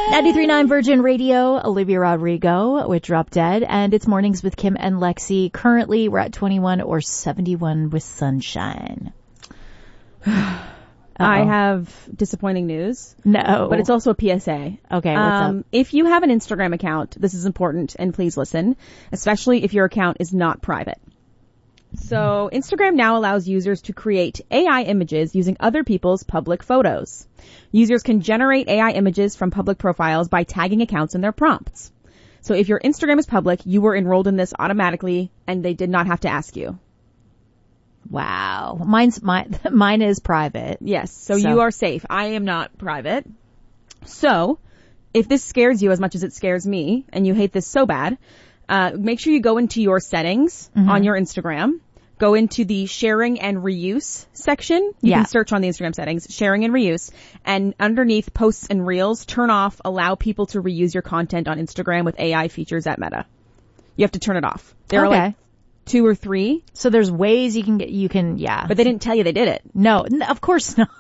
93.9 Virgin Radio, Olivia Rodrigo with Drop Dead, and it's Mornings with Kim and Lexi. Currently, we're at 21 or 71 with sunshine. I have disappointing news. No. But it's also a PSA. Okay, what's up? If you have an Instagram account, this is important, and please listen, especially if your account is not private. So Instagram now allows users to create AI images using other people's public photos. Users can generate AI images from public profiles by tagging accounts in their prompts. So if your Instagram is public, you were enrolled in this automatically, and they did not have to ask you. Wow. Mine is private. Yes, so you are safe. I am not private. So if this scares you as much as it scares me, and you hate this so bad, make sure you go into your settings on your Instagram. Go into the sharing and reuse section. You can search on the Instagram settings, sharing and reuse. And underneath posts and reels, turn off allow people to reuse your content on Instagram with AI features at Meta. You have to turn it off. There are like 2 or 3. So there's ways you can. But they didn't tell you they did it. No, of course not.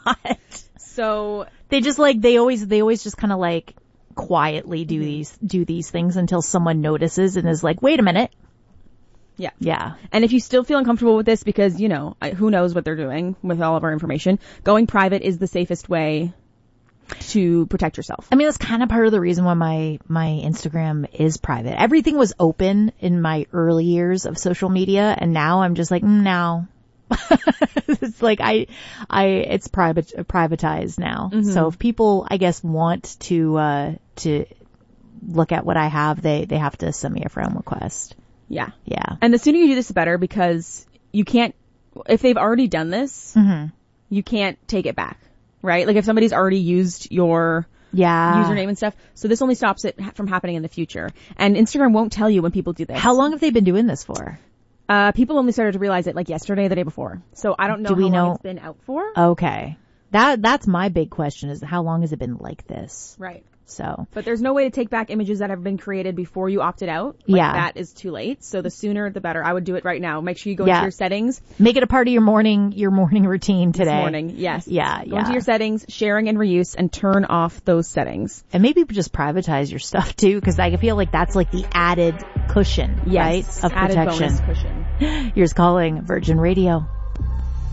So they just they always just kind of quietly do these things until someone notices and is like, wait a minute. Yeah. Yeah. And if you still feel uncomfortable with this because, who knows what they're doing with all of our information, going private is the safest way to protect yourself. I mean, that's kind of part of the reason why my Instagram is private. Everything was open in my early years of social media, and now I'm just like, no. It's like it's privatized now. So if people, I guess, want to look at what I have, they have to send me a friend request. Yeah. Yeah. And the sooner you do this, the better, because you can't, if they've already done this, you can't take it back, right? Like if somebody's already used your username and stuff. So this only stops it from happening in the future. And Instagram won't tell you when people do this. How long have they been doing this for? People only started to realize it yesterday, the day before. So I don't know how long it's been out for. Okay. That's my big question is how long has it been like this? Right. So. But there's no way to take back images that have been created before you opted out. That is too late. So the sooner the better. I would do it right now. Make sure you go into your settings. Make it a part of your morning routine today. This morning, yes. Yeah. Go into your settings, sharing and reuse, and turn off those settings. And maybe just privatize your stuff too, because I feel like that's the added cushion, right? Of added protection. Bonus cushion. Here's calling Virgin Radio.